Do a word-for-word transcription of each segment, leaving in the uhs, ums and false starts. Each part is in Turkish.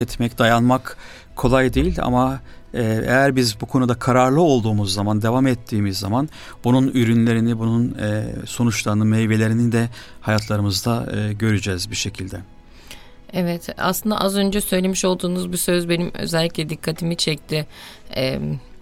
etmek, dayanmak kolay değil ama e, eğer biz bu konuda kararlı olduğumuz zaman, devam ettiğimiz zaman bunun ürünlerini, bunun e, sonuçlarını, meyvelerini de hayatlarımızda e, göreceğiz bir şekilde. Evet, aslında az önce söylemiş olduğunuz bir söz benim özellikle dikkatimi çekti. Ee,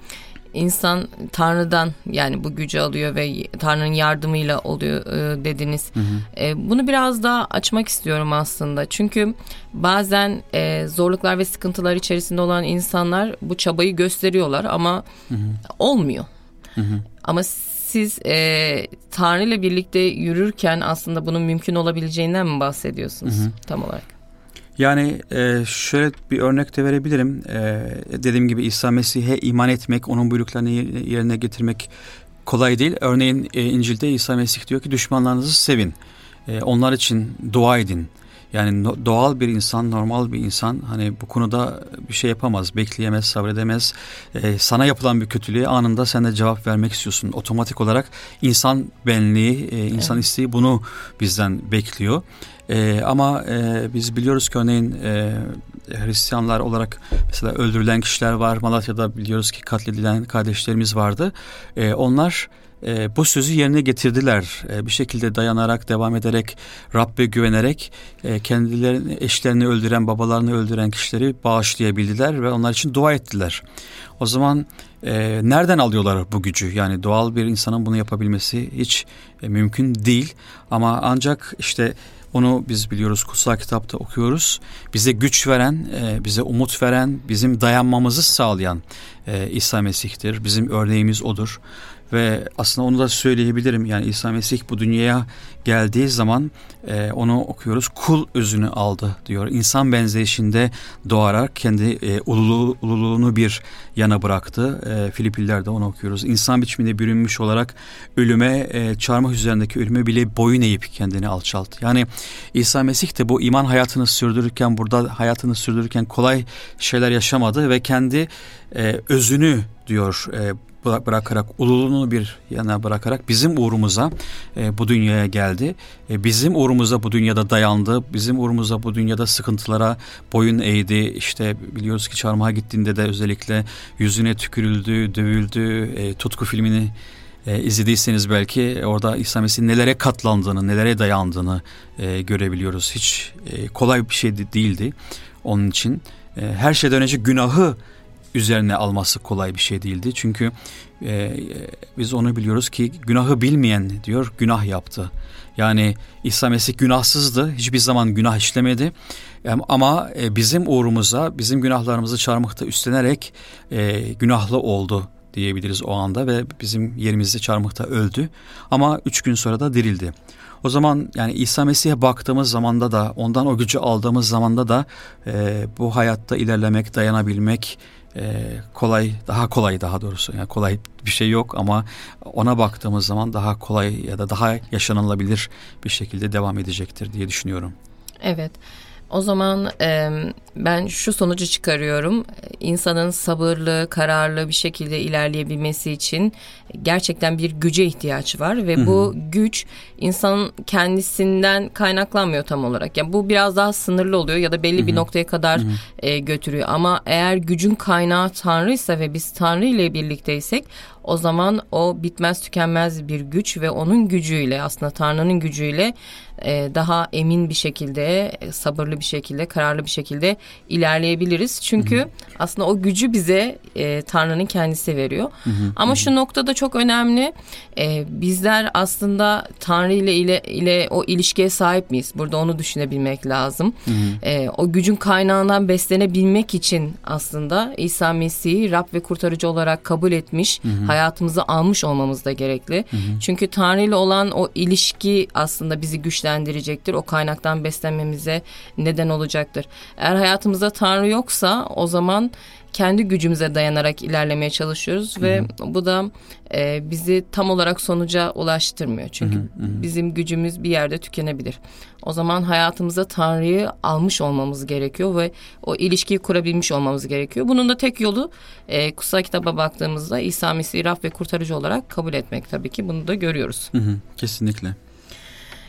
İnsan Tanrı'dan yani bu gücü alıyor ve Tanrı'nın yardımıyla oluyor e, dediniz. Hı hı. E, bunu biraz daha açmak istiyorum aslında. Çünkü bazen e, zorluklar ve sıkıntılar içerisinde olan insanlar bu çabayı gösteriyorlar ama hı hı. olmuyor. Hı hı. Ama siz e, Tanrı ile birlikte yürürken aslında bunun mümkün olabileceğinden mi bahsediyorsunuz hı hı. tam olarak? Yani e, şöyle bir örnek de verebilirim. E, dediğim gibi İsa Mesih'e iman etmek, onun buyruklarını yerine getirmek kolay değil. Örneğin e, İncil'de İsa Mesih diyor ki düşmanlarınızı sevin. E, onlar için dua edin. Yani no, doğal bir insan, normal bir insan hani bu konuda bir şey yapamaz, bekleyemez, sabredemez. E, sana yapılan bir kötülüğe anında sen de cevap vermek istiyorsun. Otomatik olarak insan benliği, e, insan evet. isteği bunu bizden bekliyor. Ee, ama e, biz biliyoruz ki örneğin e, Hristiyanlar olarak mesela öldürülen kişiler var. Malatya'da biliyoruz ki katledilen kardeşlerimiz vardı. E, onlar e, bu sözü yerine getirdiler. E, bir şekilde dayanarak, devam ederek, Rabbe güvenerek e, kendilerini, eşlerini öldüren, babalarını öldüren kişileri bağışlayabildiler ve onlar için dua ettiler. O zaman e, nereden alıyorlar bu gücü? Yani doğal bir insanın bunu yapabilmesi hiç e, mümkün değil. Ama ancak işte onu biz biliyoruz, kutsal kitapta okuyoruz. Bize güç veren, bize umut veren, bizim dayanmamızı sağlayan İsa Mesih'tir. Bizim örneğimiz odur. Ve aslında onu da söyleyebilirim. Yani İsa Mesih bu dünyaya geldiği zaman e, onu okuyoruz. Kul özünü aldı diyor. İnsan benzeyişinde doğarak kendi e, ululuğu, ululuğunu bir yana bıraktı. E, Filipliler'de onu okuyoruz. İnsan biçiminde bürünmüş olarak ölüme, e, çarmıh üzerindeki ölüme bile boyun eğip kendini alçalttı. Yani İsa Mesih de bu iman hayatını sürdürürken, burada hayatını sürdürürken kolay şeyler yaşamadı ve kendi e, özünü diyor e, bırakarak, ululuğunu bir yana bırakarak bizim uğrumuza e, bu dünyaya geldi. E, bizim uğrumuza bu dünyada dayandı. Bizim uğrumuza bu dünyada sıkıntılara boyun eğdi. İşte biliyoruz ki çarmıha gittiğinde de özellikle yüzüne tükürüldü, dövüldü. E, Tutku filmini e, izlediyseniz belki orada İsa Mesih'in nelere katlandığını, nelere dayandığını e, görebiliyoruz. Hiç e, kolay bir şey de değildi onun için. E, her şeyden önce günahı üzerine alması kolay bir şey değildi. Çünkü e, biz onu biliyoruz ki günahı bilmeyen diyor günah yaptı. Yani İsa Mesih günahsızdı. Hiçbir zaman günah işlemedi. E, ama e, bizim uğrumuza, bizim günahlarımızı çarmıhta üstlenerek e, günahlı oldu diyebiliriz o anda ve bizim yerimizde çarmıhta öldü. Ama üç gün sonra da dirildi. O zaman yani İsa Mesih'e baktığımız zamanda da, ondan o gücü aldığımız zamanda da e, bu hayatta ilerlemek, dayanabilmek e, kolay, daha kolay daha doğrusu. Yani kolay bir şey yok ama ona baktığımız zaman daha kolay ya da daha yaşanılabilir bir şekilde devam edecektir diye düşünüyorum. Evet. O zaman e, ben şu sonucu çıkarıyorum. İnsanın sabırlı, kararlı bir şekilde ilerleyebilmesi için gerçekten bir güce ihtiyaç var ve Hı-hı. bu güç insanın kendisinden kaynaklanmıyor tam olarak. Yani bu biraz daha sınırlı oluyor ya da belli Hı-hı. bir noktaya kadar e, götürüyor. Ama eğer gücün kaynağı Tanrı'ysa ve biz Tanrı ile birlikteysek o zaman o bitmez tükenmez bir güç ve onun gücüyle aslında Tanrı'nın gücüyle e, daha emin bir şekilde, sabırlı bir şekilde, kararlı bir şekilde ilerleyebiliriz. Çünkü hı hı. aslında o gücü bize e, Tanrı'nın kendisi veriyor. Hı hı. Ama hı hı. şu noktada çok önemli. E, bizler aslında Tanrı ile, ile ile o ilişkiye sahip miyiz? Burada onu düşünebilmek lazım. Hı hı. E, o gücün kaynağından beslenebilmek için aslında İsa Mesih'i Rab ve kurtarıcı olarak kabul etmiş, hı hı. hayatımıza almış olmamız da gerekli. Hı hı. Çünkü Tanrı ile olan o ilişki aslında bizi güçlendirecektir. O kaynaktan beslenmemize neden olacaktır. Eğer hayatımızda Tanrı yoksa o zaman kendi gücümüze dayanarak ilerlemeye çalışıyoruz hı hı. ve bu da e, bizi tam olarak sonuca ulaştırmıyor. Çünkü hı hı. bizim gücümüz bir yerde tükenebilir. O zaman hayatımıza Tanrı'yı almış olmamız gerekiyor ve o ilişkiyi kurabilmiş olmamız gerekiyor. Bunun da tek yolu e, kutsal kitaba baktığımızda İsa Mesih'i Rab ve kurtarıcı olarak kabul etmek tabii ki. Bunu da görüyoruz. Hı hı. Kesinlikle.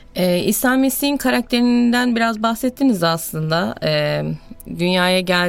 Ee, İsa Mesih'in karakterinden biraz bahsettiniz aslında. Ee, dünyaya geldiği